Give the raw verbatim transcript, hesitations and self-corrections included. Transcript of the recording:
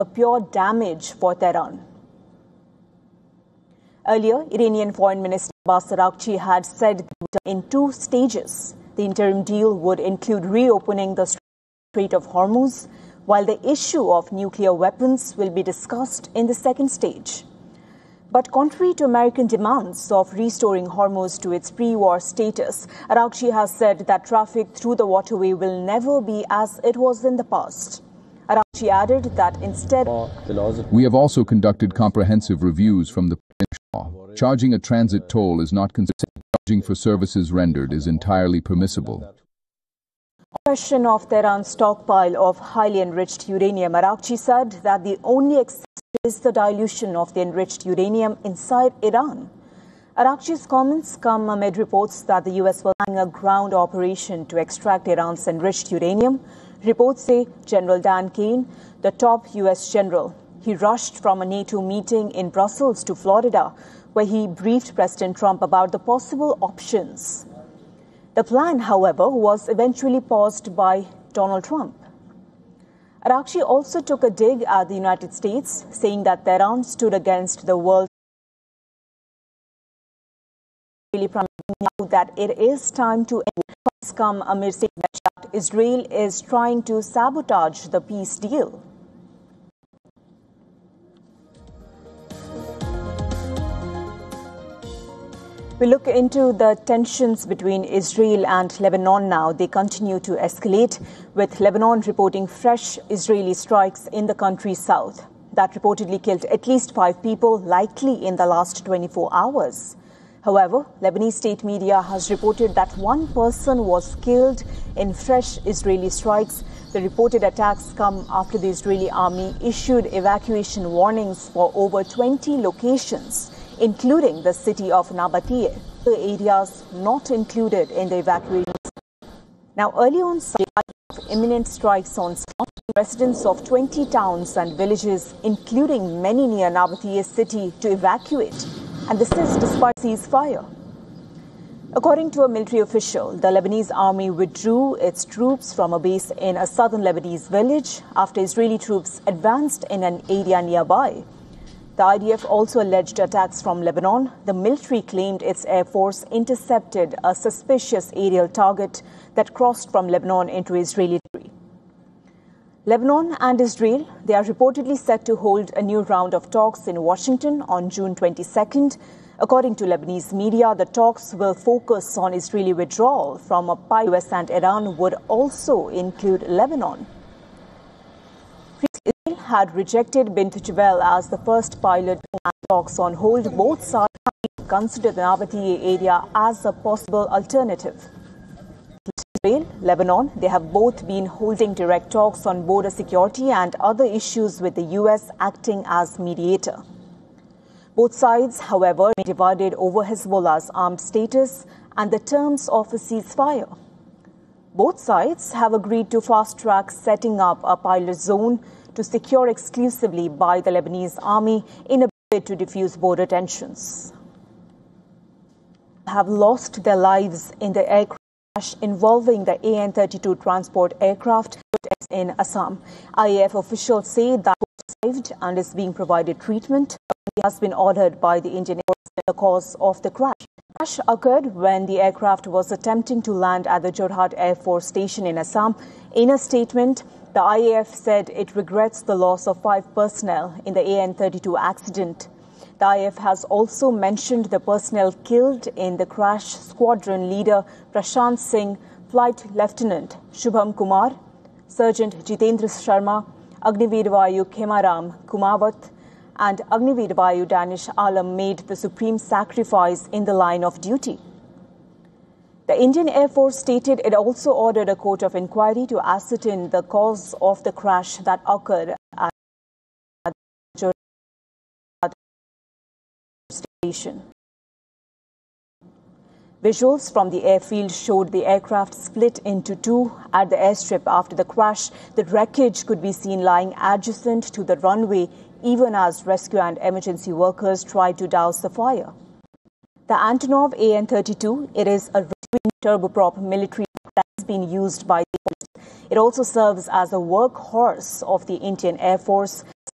a pure damage for Tehran. Earlier, Iranian Foreign Minister Abbas Araghchi had said in two stages, the interim deal would include reopening the Strait of Hormuz, while the issue of nuclear weapons will be discussed in the second stage. But contrary to American demands of restoring Hormuz to its pre-war status, Araghchi has said that traffic through the waterway will never be as it was in the past. Araghchi added that instead, we have also conducted comprehensive reviews from the law. Charging a transit toll is not considered. Charging for services rendered is entirely permissible. Question of Tehran's stockpile of highly enriched uranium, Araghchi said that the only exception is the dilution of the enriched uranium inside Iran. Araghchi's comments come amid reports that the U S will plan a ground operation to extract Iran's enriched uranium. Reports say General Dan Kane, the top U S general, he rushed from a NATO meeting in Brussels to Florida, where he briefed President Trump about the possible options. The plan, however, was eventually paused by Donald Trump. Araghchi also took a dig at the United States, saying that Tehran stood against the world, that it is time to end. Come amid statements that Israel is trying to sabotage the peace deal. We look into the tensions between Israel and Lebanon now. They continue to escalate, with Lebanon reporting fresh Israeli strikes in the country's south that reportedly killed at least five people, likely in the last twenty-four hours. However, Lebanese state media has reported that one person was killed in fresh Israeli strikes. The reported attacks come after the Israeli army issued evacuation warnings for over twenty locations, including the city of Nabatiyeh, the areas not included in the evacuation. Now, early on Sunday, imminent strikes on residents of twenty towns and villages, including many near Nabatiyeh city, to evacuate. And this is despite ceasefire. According to a military official, the Lebanese army withdrew its troops from a base in a southern Lebanese village after Israeli troops advanced in an area nearby. The I D F also alleged attacks from Lebanon. The military claimed its air force intercepted a suspicious aerial target that crossed from Lebanon into Israeli territory. Lebanon and Israel, they are reportedly set to hold a new round of talks in Washington on June twenty-second. According to Lebanese media, the talks will focus on Israeli withdrawal from a pilot. U S and Iran would also include Lebanon. Israel had rejected Bint Jebel as the first pilot talks on hold. Both sides consider the Nabatiyeh area as a possible alternative. Israel, Lebanon, they have both been holding direct talks on border security and other issues, with the U S acting as mediator. Both sides, however, are divided over Hezbollah's armed status and the terms of a ceasefire. Both sides have agreed to fast-track setting up a pilot zone to secure exclusively by the Lebanese army in a bid to defuse border tensions. Have lost their lives in the air crash involving the A N thirty-two transport aircraft in Assam. I A F officials say that survived and is being provided treatment. He has been ordered by the Indian Air Force in the cause of the crash. The crash occurred when the aircraft was attempting to land at the Jorhat Air Force Station in Assam. In a statement, the I A F said it regrets the loss of five personnel in the A N thirty-two accident. The I A F has also mentioned the personnel killed in the crash: squadron leader Prashant Singh, Flight Lieutenant Shubham Kumar, Sergeant Jitendra Sharma, Agniveer Vayu Khemaram Kumawat, and Agniveer Vayu Danish Alam made the supreme sacrifice in the line of duty. The Indian Air Force stated it also ordered a court of inquiry to ascertain the cause of the crash that occurred at the Jorhat station. Visuals from the airfield showed the aircraft split into two at the airstrip after the crash. The wreckage could be seen lying adjacent to the runway, even as rescue and emergency workers tried to douse the fire. The Antonov A N thirty-two, it is a turboprop military that has been used by the It also serves as a workhorse of the Indian Air Force.